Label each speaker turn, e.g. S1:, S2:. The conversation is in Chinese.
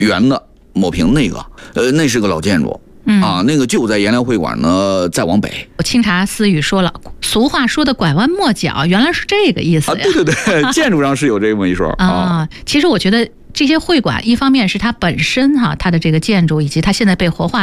S1: 圆的某平那个，那是个老建筑。那个就在颜料会馆呢，再往北。
S2: 清茶私语说了，俗话说的拐弯抹角，原来是这个意思呀。
S1: 对对对，建筑上是有这么一说啊。
S2: 其实我觉得这些会馆，一方面是它本身它的这个建筑以及它现在被活化